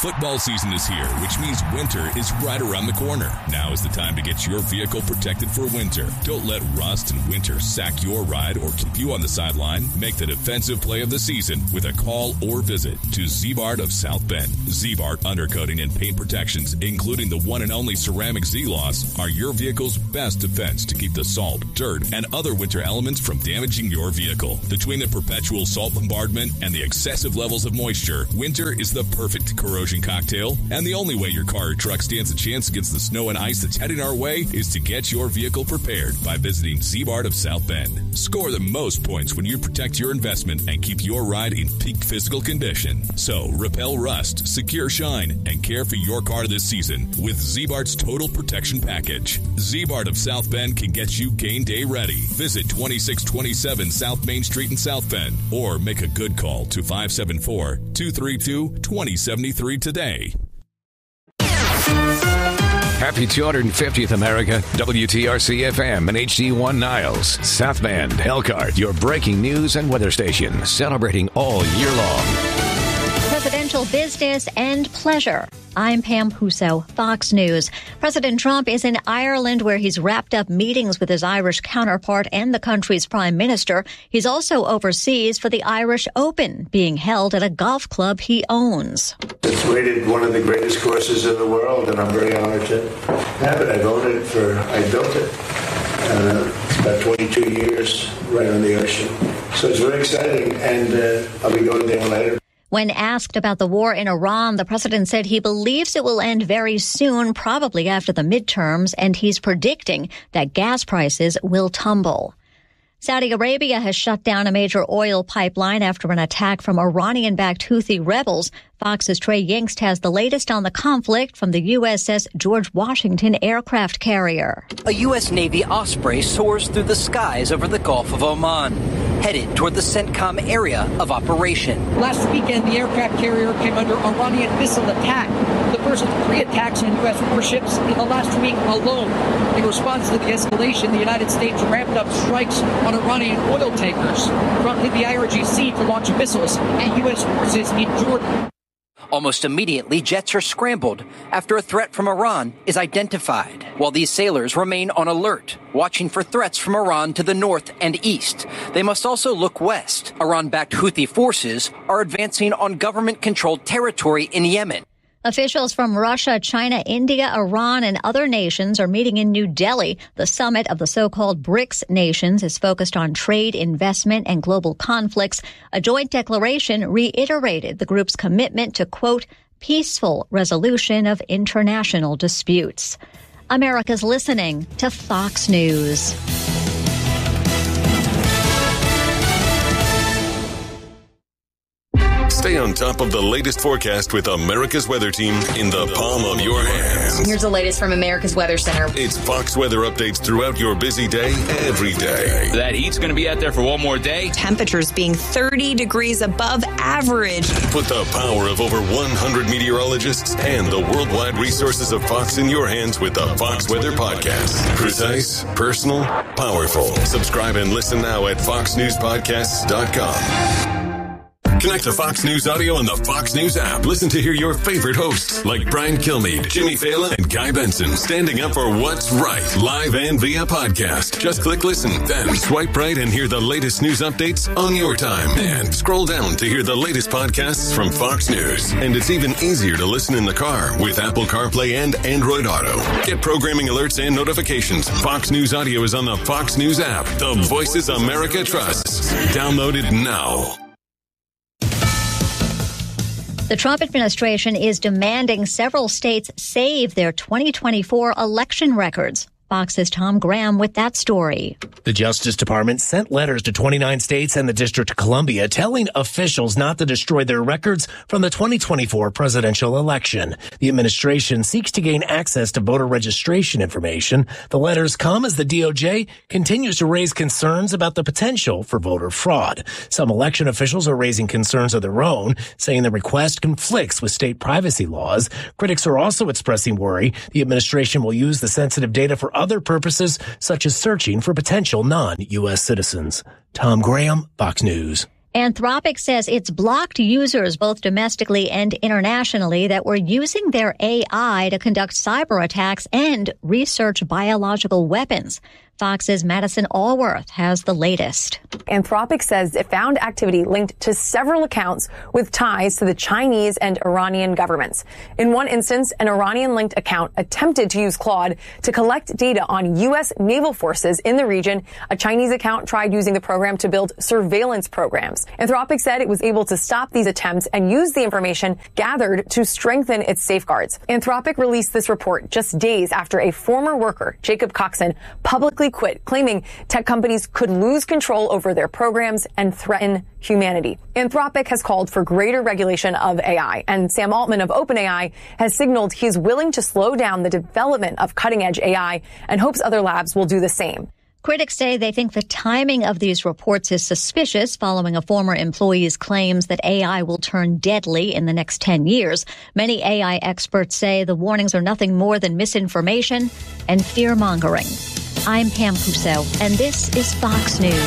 Football season is here, which means winter is right around the corner. Now is the time to get your vehicle protected for winter. Don't let rust and winter sack your ride or keep you on the sideline. Make the defensive play of the season with a call or visit to Ziebart of South Bend. Ziebart Undercoating and Paint Protections, including the one and only ceramic Z-Loss, are your vehicle's best defense to keep the salt, dirt, and other winter elements from damaging your vehicle. Between the perpetual salt bombardment and the excessive levels of moisture, winter is the perfect corrosion cocktail, and the only way your car or truck stands a chance against the snow and ice that's heading our way is to get your vehicle prepared by visiting Ziebart of South Bend. Score the most points when you protect your investment and keep your ride in peak physical condition. So, repel rust, secure shine, and care for your car this season with Ziebart's Total Protection Package. Ziebart of South Bend can get you game day ready. Visit 2627 South Main Street in South Bend or make a good call to 574-232-2073 today. Happy 250th America, WTRC-FM and HD1 Niles, South Bend, Elkhart, your breaking news and weather station, celebrating all year long. Presidential business and pleasure. I'm Pam Huso, Fox News. President Trump is in Ireland, where he's wrapped up meetings with his Irish counterpart and the country's prime minister. He's also overseas for the Irish Open, being held at a golf club he owns. It's rated one of the greatest courses in the world, and I'm very honored to have it. I've owned it I built it. It's about 22 years right on the ocean. So it's very exciting, and I'll be going there later. When asked about the war in Iran, the president said he believes it will end very soon, probably after the midterms, and he's predicting that gas prices will tumble. Saudi Arabia has shut down a major oil pipeline after an attack from Iranian-backed Houthi rebels. Fox's Trey Yingst has the latest on the conflict from the USS George Washington aircraft carrier. A U.S. Navy Osprey soars through the skies over the Gulf of Oman, headed toward the CENTCOM area of operation. Last weekend, the aircraft carrier came under Iranian missile attack, the first of 3 attacks on U.S. warships in the last week alone. In response to the escalation, the United States ramped up strikes on Iranian oil tankers, prompting the IRGC to launch missiles at U.S. forces in Jordan. Almost immediately, jets are scrambled after a threat from Iran is identified, while these sailors remain on alert, watching for threats from Iran to the north and east. They must also look west. Iran-backed Houthi forces are advancing on government-controlled territory in Yemen. Officials from Russia, China, India, Iran, and other nations are meeting in New Delhi. The summit of the so-called BRICS nations is focused on trade, investment, and global conflicts. A joint declaration reiterated the group's commitment to, quote, peaceful resolution of international disputes. America's listening to Fox News. Stay on top of the latest forecast with America's Weather Team in the palm of your hands. Here's the latest from America's Weather Center. It's Fox weather updates throughout your busy day, every day. That heat's going to be out there for one more day. Temperatures being 30 degrees above average. Put the power of over 100 meteorologists and the worldwide resources of Fox in your hands with the Fox Weather Podcast. Precise, personal, powerful. Subscribe and listen now at foxnewspodcasts.com. Connect to Fox News Audio on the Fox News app. Listen to hear your favorite hosts like Brian Kilmeade, Jimmy Fallon, and Guy Benson standing up for what's right, live and via podcast. Just click listen, then swipe right and hear the latest news updates on your time. And scroll down to hear the latest podcasts from Fox News. And it's even easier to listen in the car with Apple CarPlay and Android Auto. Get programming alerts and notifications. Fox News Audio is on the Fox News app. The voices America trusts. Download it now. The Trump administration is demanding several states save their 2024 election records. Fox's Tom Graham with that story. The Justice Department sent letters to 29 states and the District of Columbia telling officials not to destroy their records from the 2024 presidential election. The administration seeks to gain access to voter registration information. The letters come as the DOJ continues to raise concerns about the potential for voter fraud. Some election officials are raising concerns of their own, saying the request conflicts with state privacy laws. Critics are also expressing worry the administration will use the sensitive data for other purposes, such as searching for potential non-U.S. citizens. Tom Graham, Fox News. Anthropic says it's blocked users both domestically and internationally that were using their AI to conduct cyber attacks and research biological weapons. Fox's Madison Allworth has the latest. Anthropic says it found activity linked to several accounts with ties to the Chinese and Iranian governments. In one instance, an Iranian-linked account attempted to use Claude to collect data on U.S. naval forces in the region. A Chinese account tried using the program to build surveillance programs. Anthropic said it was able to stop these attempts and use the information gathered to strengthen its safeguards. Anthropic released this report just days after a former worker, Jacob Coxon, publicly quit, claiming tech companies could lose control over their programs and threaten humanity. Anthropic has called for greater regulation of AI, and Sam Altman of OpenAI has signaled he is willing to slow down the development of cutting-edge AI and hopes other labs will do the same. Critics say they think the timing of these reports is suspicious following a former employee's claims that AI will turn deadly in the next 10 years. Many AI experts say the warnings are nothing more than misinformation and fear-mongering. I'm Pam Puso, and this is Fox News.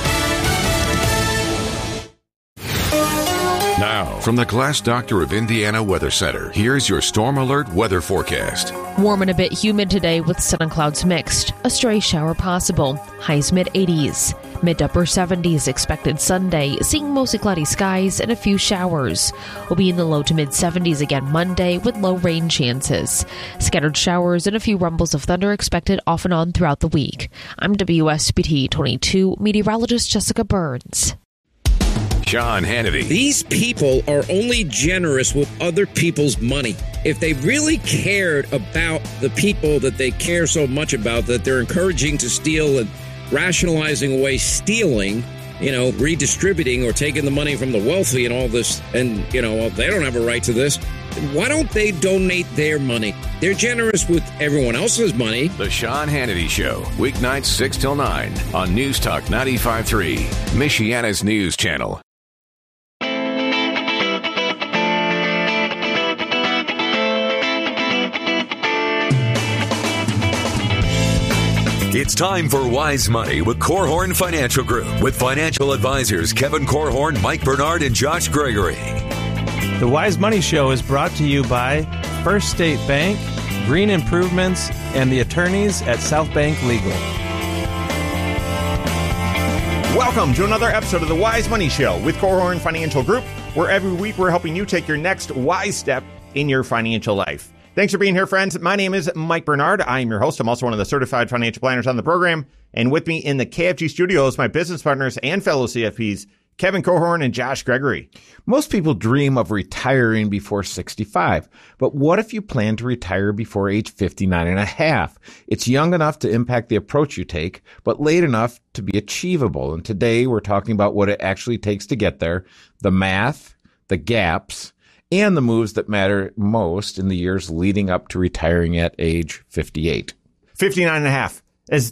Now, from the Glass Doctor of Indiana Weather Center, here's your Storm Alert weather forecast. Warm and a bit humid today with sun and clouds mixed. A stray shower possible. Highs mid-80s. Mid to upper 70s expected Sunday, seeing mostly cloudy skies and a few showers. We'll be in the low to mid-70s again Monday with low rain chances. Scattered showers and a few rumbles of thunder expected off and on throughout the week. I'm WSBT 22 meteorologist Jessica Burns. Sean Hannity. These people are only generous with other people's money. If they really cared about the people that they care so much about, that they're encouraging to steal and rationalizing away stealing, redistributing or taking the money from the wealthy and all this, and, they don't have a right to this, why don't they donate their money? They're generous with everyone else's money. The Sean Hannity Show, weeknights 6 till 9 on News Talk 95.3, Michiana's news channel. It's time for Wise Money with Korhorn Financial Group with financial advisors Kevin Korhorn, Mike Bernard, and Josh Gregory. The Wise Money Show is brought to you by First State Bank, Green Improvements, and the attorneys at South Bank Legal. Welcome to another episode of the Wise Money Show with Korhorn Financial Group, where every week we're helping you take your next wise step in your financial life. Thanks for being here, friends. My name is Mike Bernard. I am your host. I'm also one of the certified financial planners on the program. And with me in the KFG studios, my business partners and fellow CFPs, Kevin Korhorn and Josh Gregory. Most people dream of retiring before 65. But what if you plan to retire before age 59 and a half? It's young enough to impact the approach you take, but late enough to be achievable. And today we're talking about what it actually takes to get there, the math, the gaps, and the moves that matter most in the years leading up to retiring at age 58. 59 and a half.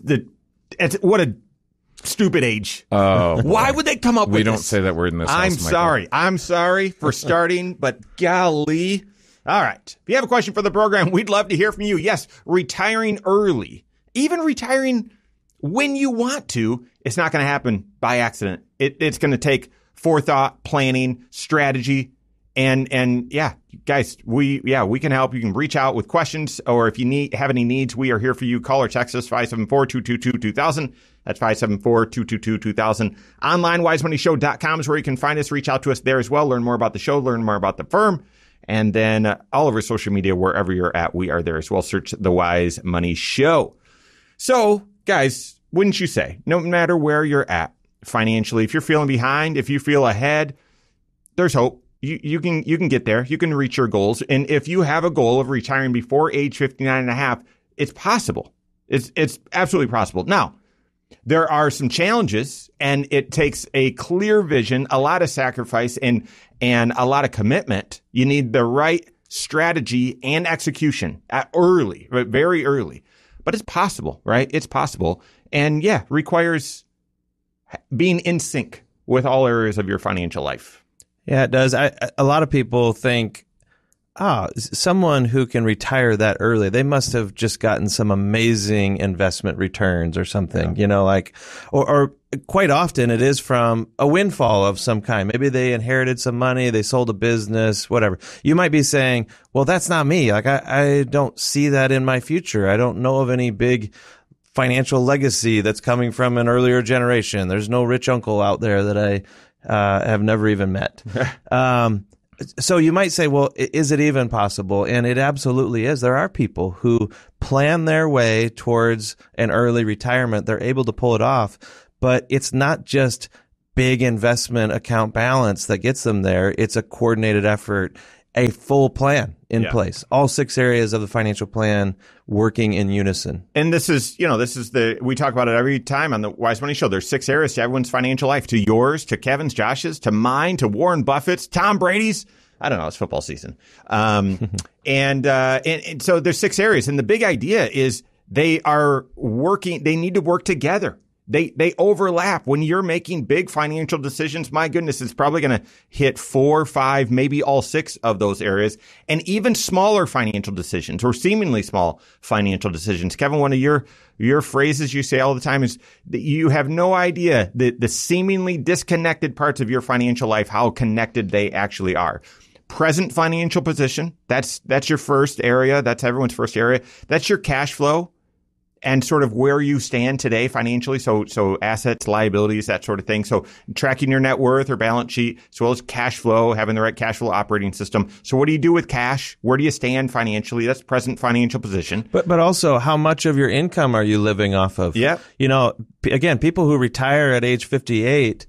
What a stupid age. Oh, why would they come up with this? We don't say that word in this house, Michael. I'm sorry for starting, but golly. All right. If you have a question for the program, we'd love to hear from you. Yes, retiring early, even retiring when you want to, it's not going to happen by accident. It's going to take forethought, planning, strategy. And yeah, guys, we can help. You can reach out with questions, or if you have any needs, we are here for you. Call or text us 574-222-2000. That's 574-222-2000. Online, wisemoneyshow.com is where you can find us. Reach out to us there as well. Learn more about the show, learn more about the firm. And then all over social media, wherever you're at, we are there as well. Search The Wise Money Show. So, guys, wouldn't you say, no matter where you're at financially, if you're feeling behind, if you feel ahead, there's hope. You can get there. You can reach your goals. And if you have a goal of retiring before age 59 and a half, it's possible. It's absolutely possible. Now, there are some challenges, and it takes a clear vision, a lot of sacrifice, and a lot of commitment. You need the right strategy and execution early, right? Very early. But it's possible, right? It's possible. And yeah, requires being in sync with all areas of your financial life. Yeah, it does. A lot of people think someone who can retire that early, they must have just gotten some amazing investment returns or something, or quite often it is from a windfall of some kind. Maybe they inherited some money, they sold a business, whatever. You might be saying, well, that's not me. Like, I don't see that in my future. I don't know of any big financial legacy that's coming from an earlier generation. There's no rich uncle out there that I have never even met. So you might say, well, is it even possible? And it absolutely is. There are people who plan their way towards an early retirement. They're able to pull it off, but it's not just big investment account balance that gets them there. It's a coordinated effort, a full plan in place. All 6 areas of the financial plan working in unison. And this is we talk about it every time on the Wise Money Show. There's 6 areas to everyone's financial life, to yours, to Kevin's, Josh's, to mine, to Warren Buffett's, Tom Brady's. I don't know. It's football season. And so there's 6 areas. And the big idea is they need to work together. They overlap. When you're making big financial decisions, my goodness, it's probably going to hit 4, 5, maybe all 6 of those areas, and even smaller financial decisions or seemingly small financial decisions. Kevin, one of your phrases you say all the time is that you have no idea the seemingly disconnected parts of your financial life, how connected they actually are. Present financial position, that's your first area. That's everyone's first area. That's your cash flow and sort of where you stand today financially. So assets, liabilities, that sort of thing. So tracking your net worth or balance sheet, as well as cash flow, having the right cash flow operating system. So what do you do with cash? Where do you stand financially? That's present financial position. But also, how much of your income are you living off of? Yeah. Again, people who retire at age 58,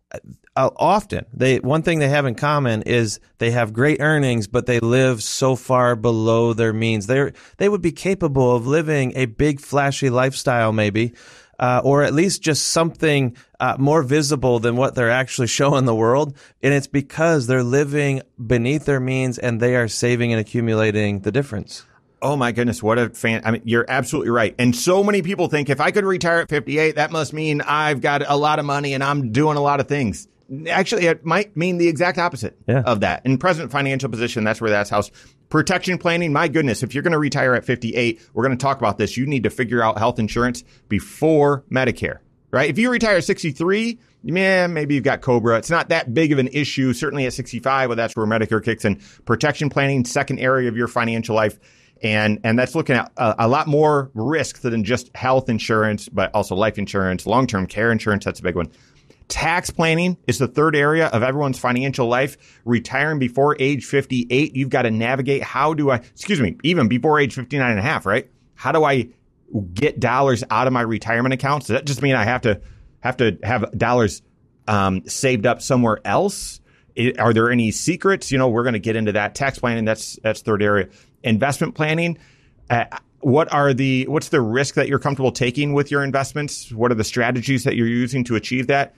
often one thing they have in common is they have great earnings, but they live so far below their means. They would be capable of living a big flashy lifestyle, maybe, or at least just something more visible than what they're actually showing the world. And it's because they're living beneath their means and they are saving and accumulating the difference. Oh my goodness, what a fan. I mean, you're absolutely right. And so many people think if I could retire at 58, that must mean I've got a lot of money and I'm doing a lot of things. Actually, it might mean the exact opposite of that. In present financial position, that's where that's housed. Protection planning, my goodness, if you're going to retire at 58, we're going to talk about this. You need to figure out health insurance before Medicare, right? If you retire at 63, maybe you've got COBRA. It's not that big of an issue. Certainly at 65, well, that's where Medicare kicks in. Protection planning, second area of your financial life. And that's looking at a lot more risk than just health insurance, but also life insurance, long-term care insurance. That's a big one. Tax planning is the third area of everyone's financial life. Retiring before age 58, you've got to navigate even before age 59 and a half, right? How do I get dollars out of my retirement accounts? Does that just mean I have to have dollars saved up somewhere else? Are there any secrets? We're going to get into that. Tax planning, that's third area. Investment planning. What's the risk that you're comfortable taking with your investments? What are the strategies that you're using to achieve that?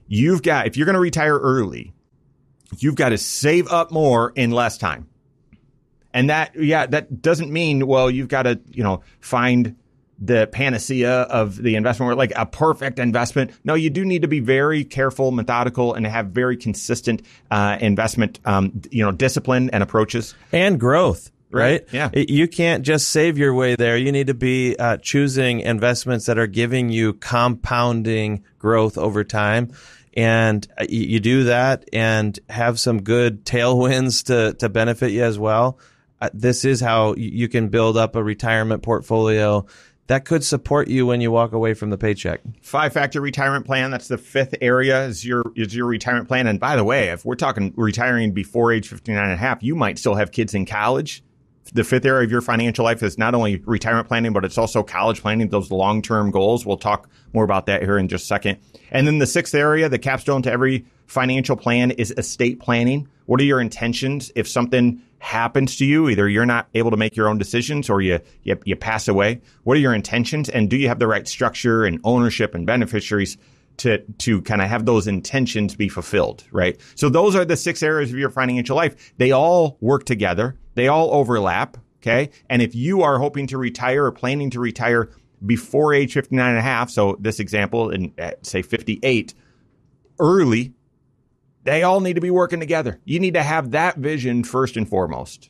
If you're going to retire early, you've got to save up more in less time. And that doesn't mean, well, you've got to, find the panacea of the investment world, like a perfect investment. No, you do need to be very careful, methodical, and have very consistent investment, discipline and approaches. And growth. Right? Yeah. You can't just save your way there. You need to be choosing investments that are giving you compounding growth over time. And you do that and have some good tailwinds to benefit you as well. This is how you can build up a retirement portfolio that could support you when you walk away from the paycheck. 5-factor retirement plan. That's the fifth area is your retirement plan. And by the way, if we're talking retiring before age 59 and a half, you might still have kids in college. The fifth area of your financial life is not only retirement planning, but it's also college planning, those long-term goals. We'll talk more about that here in just a second. And then the sixth area, the capstone to every financial plan, is estate planning. What are your intentions if something happens to you? Either you're not able to make your own decisions or you pass away. What are your intentions? And do you have the right structure and ownership and beneficiaries to kind of have those intentions be fulfilled, right? So those are the 6 areas of your financial life. They all work together. They all overlap, okay? And if you are hoping to retire or planning to retire before age 59 and a half, so this example, say 58, early, they all need to be working together. You need to have that vision first and foremost.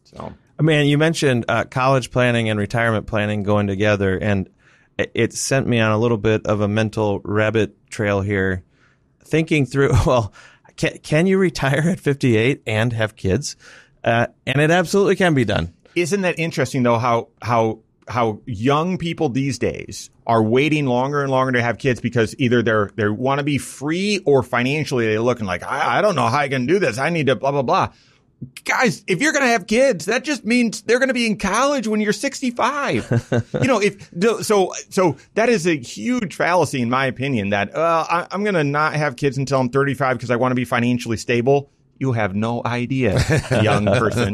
So, man, you mentioned college planning and retirement planning going together, and it sent me on a little bit of a mental rabbit trail here, thinking through, well, can you retire at 58 and have kids? And it absolutely can be done. Isn't that interesting, though, how young people these days are waiting longer and longer to have kids because either they want to be free or financially they're looking like, I don't know how I can do this. I need to blah, blah, blah. Guys, if you're going to have kids, that just means they're going to be in college when you're 65. So that is a huge fallacy, in my opinion, that I'm going to not have kids until I'm 35 because I want to be financially stable. You have no idea, young person.